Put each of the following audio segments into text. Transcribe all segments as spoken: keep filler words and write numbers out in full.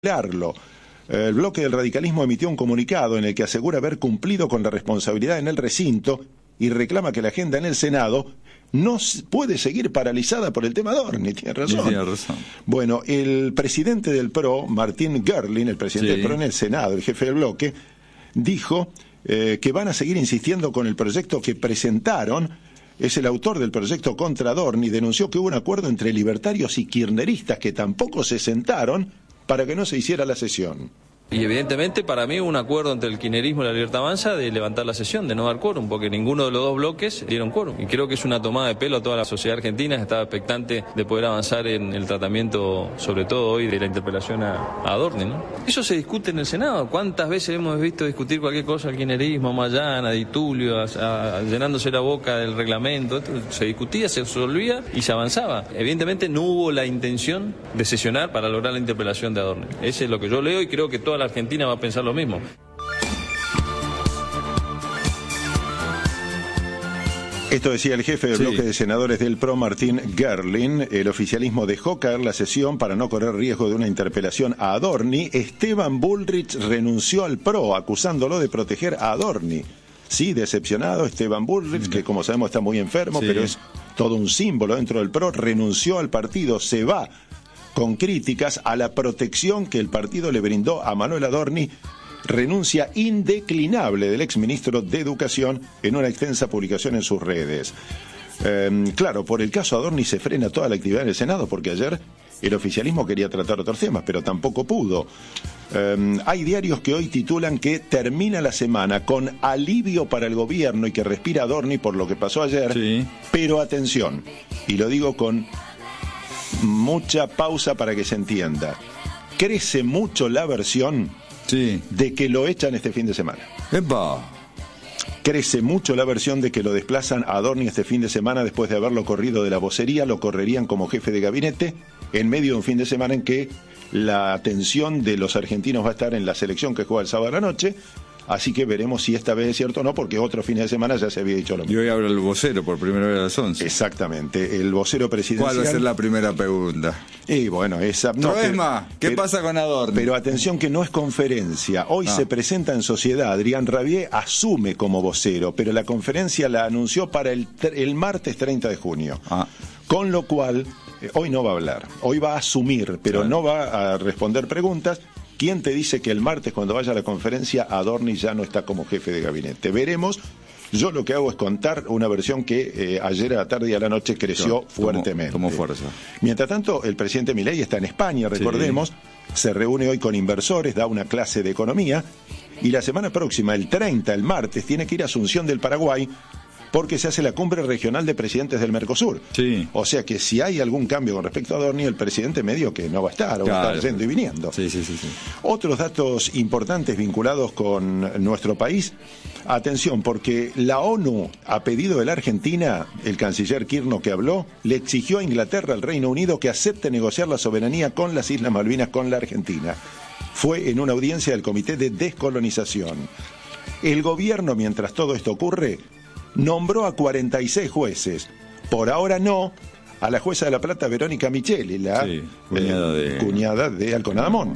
El bloque del radicalismo emitió un comunicado en el que asegura haber cumplido con la responsabilidad en el recinto y reclama que la agenda en el Senado no puede seguir paralizada por el tema Adorni. Tiene razón. Tiene razón. Bueno, el presidente del P R O, Martín Gerling, el presidente sí. del P R O en el Senado, el jefe del bloque, dijo eh, que van a seguir insistiendo con el proyecto que presentaron. Es el autor del proyecto contra Adorni. Denunció que hubo un acuerdo entre libertarios y kirchneristas que tampoco se sentaron para que no se hiciera la sesión. Y evidentemente para mí hubo un acuerdo entre el kirchnerismo y la Libertad Avanza de levantar la sesión, de no dar quórum, porque ninguno de los dos bloques dieron quórum. Y creo que es una tomada de pelo a toda la sociedad argentina, que estaba expectante de poder avanzar en el tratamiento, sobre todo hoy, de la interpelación a, a Adorni, ¿no? Eso se discute en el Senado. ¿Cuántas veces hemos visto discutir cualquier cosa al kirchnerismo, Mayana, Di Tulio, a, a, llenándose la boca del reglamento? Esto se discutía, se resolvía y se avanzaba. Evidentemente no hubo la intención de sesionar para lograr la interpelación de Adorni. Ese es lo que yo leo y creo que toda la Argentina va a pensar lo mismo. Esto decía el jefe del sí. bloque de senadores del P R O, Martín Gerling. El oficialismo dejó caer la sesión para no correr riesgo de una interpelación a Adorni. Esteban Bullrich renunció al P R O, acusándolo de proteger a Adorni. Sí, decepcionado, Esteban Bullrich, que como sabemos está muy enfermo, sí. pero es todo un símbolo dentro del P R O, renunció al partido, se va con críticas a la protección que el partido le brindó a Manuel Adorni, renuncia indeclinable del exministro de Educación en una extensa publicación en sus redes. Eh, claro, por el caso Adorni se frena toda la actividad en el Senado, porque ayer el oficialismo quería tratar otros temas, pero tampoco pudo. Eh, hay diarios que hoy titulan que termina la semana con alivio para el gobierno y que respira Adorni por lo que pasó ayer, sí. pero atención, y lo digo con mucha pausa para que se entienda. Crece mucho la versión sí. de que lo echan este fin de semana. ¡Epa! Crece mucho la versión de que lo desplazan a Adorni este fin de semana después de haberlo corrido de la vocería, lo correrían como jefe de gabinete en medio de un fin de semana en que la atención de los argentinos va a estar en la selección que juega el sábado a la noche. Así que veremos si esta vez es cierto o no, porque otro fin de semana ya se había dicho lo mismo. Y hoy habla el vocero por primera vez a las once. Exactamente, el vocero presidencial. ¿Cuál va a ser la primera pregunta? Y bueno, esa... No, Troesma, ¿qué pero, pasa con Adorni? Pero atención que no es conferencia. Hoy ah. se presenta en sociedad. Adrián Rabier asume como vocero, pero la conferencia la anunció para el, el martes treinta de junio. Ah. Con lo cual, eh, hoy no va a hablar. Hoy va a asumir, pero claro. no va a responder preguntas. ¿Quién te dice que el martes, cuando vaya a la conferencia, Adorni ya no está como jefe de gabinete? Veremos. Yo lo que hago es contar una versión que eh, ayer a la tarde y a la noche creció tomó, fuertemente. Tomó fuerza. Mientras tanto, el presidente Milei está en España, recordemos, sí. se reúne hoy con inversores, da una clase de economía, y la semana próxima, el treinta, el martes, tiene que ir a Asunción del Paraguay, porque se hace la cumbre regional de presidentes del Mercosur. Sí. O sea que si hay algún cambio con respecto a Adorni, el presidente medio que no va a estar, o claro. va a estar yendo y viniendo. Sí, sí, sí, sí. Otros datos importantes vinculados con nuestro país. Atención, porque la ONU, a pedido de la Argentina, el canciller Kirchner que habló, le exigió a Inglaterra, al Reino Unido, que acepte negociar la soberanía con las Islas Malvinas con la Argentina. Fue en una audiencia del Comité de Descolonización. El gobierno, mientras todo esto ocurre, nombró a cuarenta y seis jueces. Por ahora no a la jueza de La Plata, Verónica Micheli, la sí, cuñada, eh, de... cuñada de Alconadamón.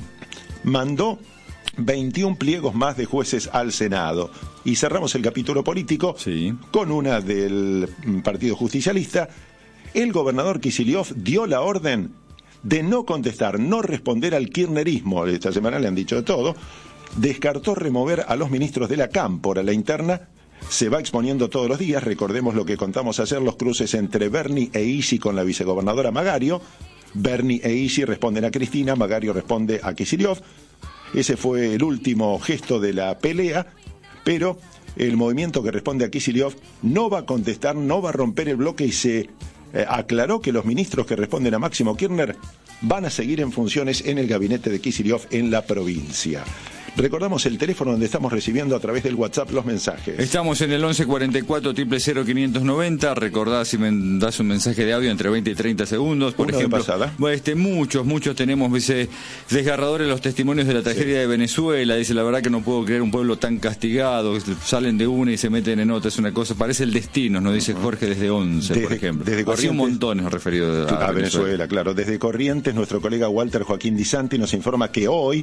Mandó veintiún pliegos más de jueces al Senado. Y cerramos el capítulo político sí. con una del Partido Justicialista. El gobernador Kicillof dio la orden de no contestar, no responder al kirchnerismo. Esta semana le han dicho de todo. Descartó remover a los ministros de la Cámpora, la interna. Se va exponiendo todos los días. Recordemos lo que contamos ayer, los cruces entre Bernie e Isi con la vicegobernadora Magario. Bernie e Isi responden a Cristina, Magario responde a Kicillof. Ese fue el último gesto de la pelea, pero el movimiento que responde a Kicillof no va a contestar, no va a romper el bloque y se eh, aclaró que los ministros que responden a Máximo Kirchner van a seguir en funciones en el gabinete de Kicillof en la provincia. Recordamos el teléfono donde estamos recibiendo a través del WhatsApp los mensajes. Estamos en el once cuarenta y cuatro, cero cero cero, quinientos noventa. Recordá si me das un mensaje de audio entre veinte y treinta segundos. Por Uno de ejemplo, pasada. bueno, este, muchos, muchos tenemos, dice, desgarradores los testimonios de la tragedia sí. de Venezuela. Dice, la verdad que no puedo creer un pueblo tan castigado. Salen de una y se meten en otra. Es una cosa, parece el destino, nos dice Jorge desde once, desde, por ejemplo. Desde Así un montón es referido a, a Venezuela. Venezuela, claro. Desde Corrientes, nuestro colega Walter Joaquín Di Santi nos informa que hoy